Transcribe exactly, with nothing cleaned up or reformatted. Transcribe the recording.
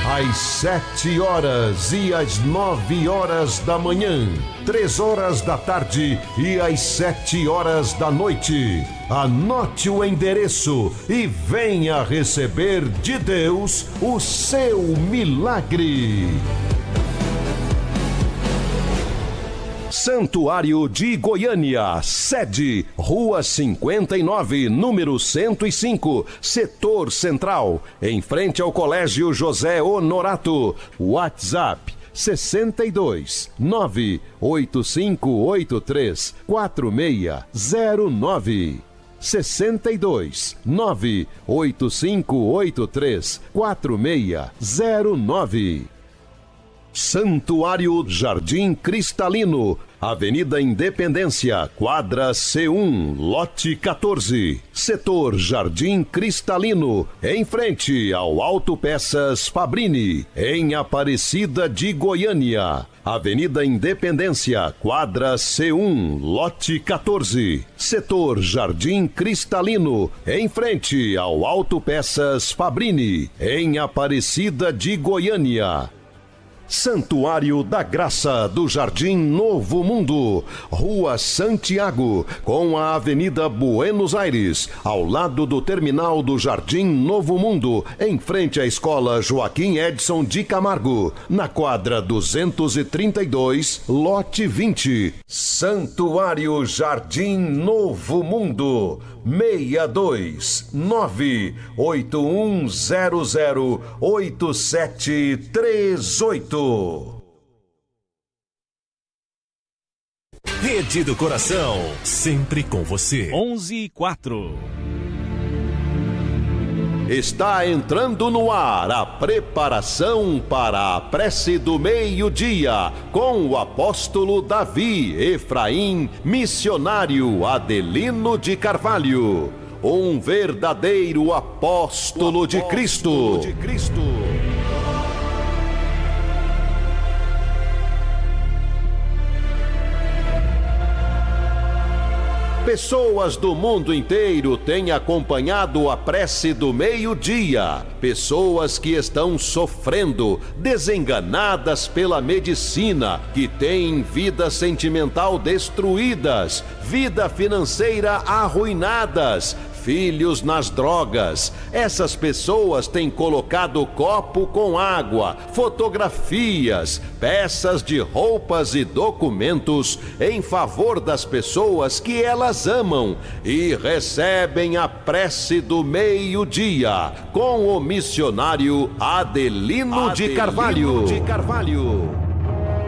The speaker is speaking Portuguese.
às sete horas e às nove horas da manhã, três horas da tarde e às sete horas da noite. Anote o endereço e venha receber de Deus o seu milagre. Santuário de Goiânia, sede, Rua cinquenta e nove, número cento e cinco, Setor Central, em frente ao Colégio José Honorato. WhatsApp sessenta e dois, nove oito cinco oito três, quatro seis zero nove. sessenta e dois, nove oito cinco oito três, quatro seis zero nove. Santuário Jardim Cristalino, Avenida Independência, quadra C um, lote quatorze, setor Jardim Cristalino, em frente ao Autopeças Fabrini, em Aparecida de Goiânia. Avenida Independência, quadra C um, lote quatorze, setor Jardim Cristalino, em frente ao Autopeças Fabrini, em Aparecida de Goiânia. Santuário da Graça do Jardim Novo Mundo, Rua Santiago, com a Avenida Buenos Aires, ao lado do terminal do Jardim Novo Mundo, em frente à Escola Joaquim Edson de Camargo, na quadra duzentos e trinta e dois, lote vinte. Santuário Jardim Novo Mundo, seis dois nove oito um zero zero oito sete três oito. Rede do Coração, sempre com você. onze e quatro. Está entrando no ar a preparação para a prece do meio-dia, com o apóstolo Davi Efraim, missionário Adelino de Carvalho, um verdadeiro apóstolo, apóstolo de Cristo. De Cristo. Pessoas do mundo inteiro têm acompanhado a prece do meio-dia. Pessoas que estão sofrendo, desenganadas pela medicina, que têm vida sentimental destruídas, vida financeira arruinadas, filhos nas drogas. Essas pessoas têm colocado copo com água, fotografias, peças de roupas e documentos em favor das pessoas que elas amam e recebem a prece do meio-dia com o missionário Adelino, Adelino de Carvalho. De Carvalho.